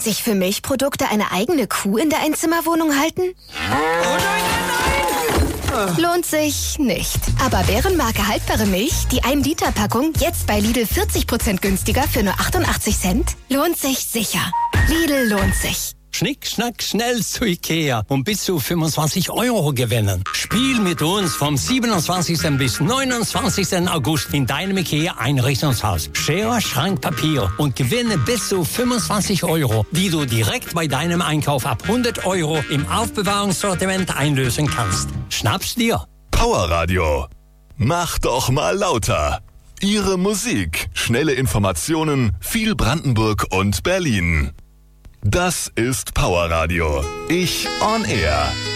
sich für Milchprodukte eine eigene Kuh in der Einzimmerwohnung halten? Oh nein! Lohnt sich nicht. Aber Bärenmarke haltbare Milch, die 1-Liter-Packung, jetzt bei Lidl 40% günstiger für nur 88 Cent? Lohnt sich sicher. Lidl lohnt sich. Schnick, schnack, schnell zu Ikea und bis zu 25 € gewinnen. Spiel mit uns vom 27. bis 29. August in deinem Ikea-Einrichtungshaus. Schere, Schrank, Papier und gewinne bis zu 25 €, die du direkt bei deinem Einkauf ab 100 € im Aufbewahrungssortiment einlösen kannst. Schnapp's dir. Powerradio. Mach doch mal lauter. Ihre Musik, schnelle Informationen, viel Brandenburg und Berlin. Das ist Powerradio. Ich on Air.